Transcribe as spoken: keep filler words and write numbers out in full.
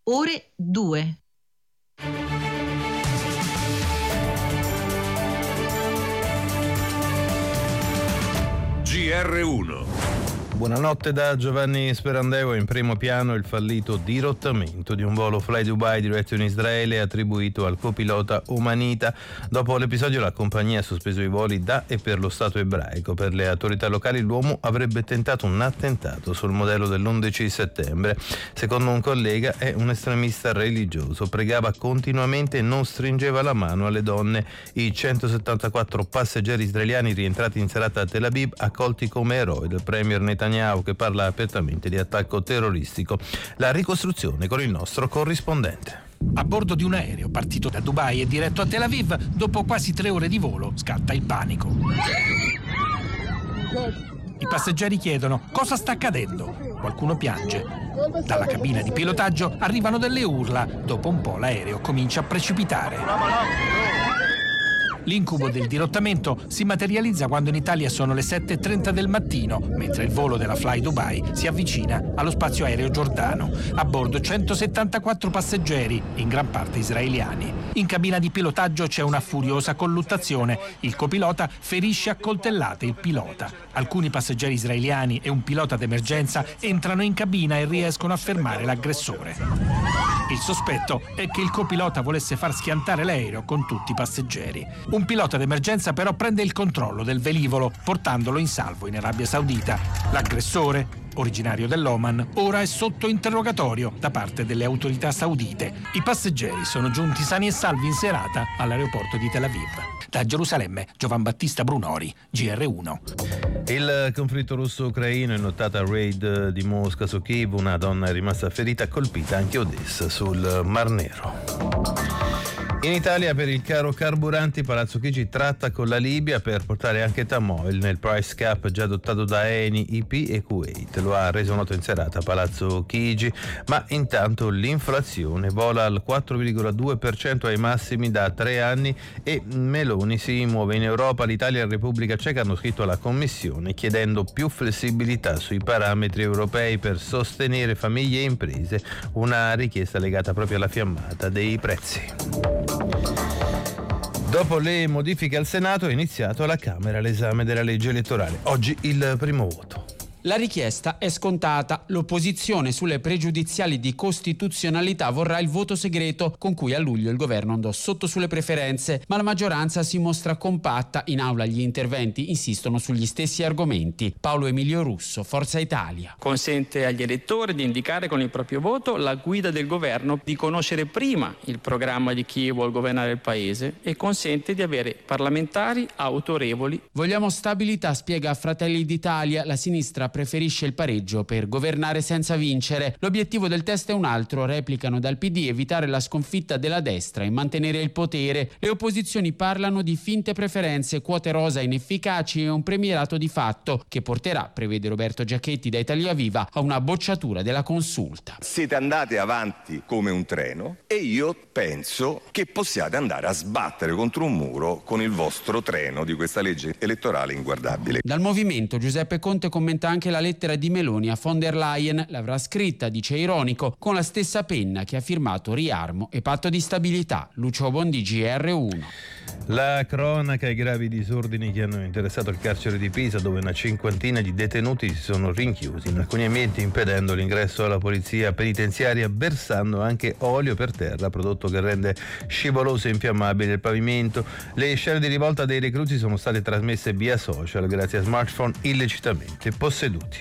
ore due. G R uno. Buonanotte da Giovanni Sperandeo. In primo piano il fallito dirottamento di un volo Fly Dubai diretto in Israele attribuito al copilota Omanita. Dopo l'episodio la compagnia ha sospeso i voli da e per lo Stato ebraico. Per le autorità locali l'uomo avrebbe tentato un attentato sul modello dell'undici settembre. Secondo un collega è un estremista religioso, pregava continuamente e non stringeva la mano alle donne. I centosettantaquattro passeggeri israeliani rientrati in serata a Tel Aviv accolti come eroi del premier Netanyahu, che parla apertamente di attacco terroristico. La ricostruzione con il nostro corrispondente. A bordo di un aereo partito da Dubai e diretto a Tel Aviv, dopo quasi tre ore di volo scatta il panico. I passeggeri chiedono cosa sta accadendo. Qualcuno piange. Dalla cabina di pilotaggio arrivano delle urla. Dopo un po' l'aereo comincia a precipitare. L'incubo del dirottamento si materializza quando in Italia sono le sette e trenta del mattino, mentre il volo della Fly Dubai si avvicina allo spazio aereo giordano. A bordo centosettantaquattro passeggeri, in gran parte israeliani. In cabina di pilotaggio c'è una furiosa colluttazione. Il copilota ferisce a coltellate il pilota. Alcuni passeggeri israeliani e un pilota d'emergenza entrano in cabina e riescono a fermare l'aggressore. Il sospetto è che il copilota volesse far schiantare l'aereo con tutti i passeggeri. Un pilota d'emergenza però prende il controllo del velivolo, portandolo in salvo in Arabia Saudita. L'aggressore, originario dell'Oman, ora è sotto interrogatorio da parte delle autorità saudite. I passeggeri sono giunti sani e salvi in serata all'aeroporto di Tel Aviv. Da Gerusalemme, Giovan Battista Brunori, G R uno. Il conflitto russo-ucraino, in nottata raid di Mosca su Kiev, una donna è rimasta ferita, colpita anche Odessa sul Mar Nero. In Italia per il caro carburanti Palazzo Chigi tratta con la Libia per portare anche Tamoil nel price cap già adottato da Eni, I P e Kuwait. Lo ha reso noto in serata Palazzo Chigi, ma intanto l'inflazione vola al quattro virgola due per cento ai massimi da tre anni e Meloni si muove in Europa. L'Italia e la Repubblica Ceca hanno scritto alla Commissione chiedendo più flessibilità sui parametri europei per sostenere famiglie e imprese, una richiesta legata proprio alla fiammata dei prezzi. Dopo le modifiche al Senato è iniziato alla Camera l'esame della legge elettorale. Oggi il primo voto. La richiesta è scontata. L'opposizione sulle pregiudiziali di costituzionalità vorrà il voto segreto con cui a luglio il governo andò sotto sulle preferenze, ma la maggioranza si mostra compatta. In aula gli interventi insistono sugli stessi argomenti. Paolo Emilio Russo, Forza Italia. Consente agli elettori di indicare con il proprio voto la guida del governo, di conoscere prima il programma di chi vuol governare il paese e consente di avere parlamentari autorevoli. Vogliamo stabilità, spiega a Fratelli d'Italia. La sinistra preferisce il pareggio per governare senza vincere. L'obiettivo del test è un altro, replicano dal P D, evitare la sconfitta della destra e mantenere il potere. Le opposizioni parlano di finte preferenze, quote rosa inefficaci e un premierato di fatto che porterà, prevede Roberto Giachetti da Italia Viva, a una bocciatura della consulta. Siete andati avanti come un treno e io penso che possiate andare a sbattere contro un muro con il vostro treno di questa legge elettorale inguardabile. Dal Movimento Giuseppe Conte commenta anche la lettera di Meloni a von der Leyen. L'avrà scritta, dice ironico, con la stessa penna che ha firmato riarmo e patto di stabilità. Lucio Bondi, G R uno. La cronaca e i gravi disordini che hanno interessato il carcere di Pisa, dove una cinquantina di detenuti si sono rinchiusi in alcuni ambienti impedendo l'ingresso alla polizia penitenziaria, versando anche olio per terra, prodotto che rende scivoloso e infiammabile il pavimento. Le scene di rivolta dei reclusi sono state trasmesse via social grazie a smartphone illecitamente posseduti.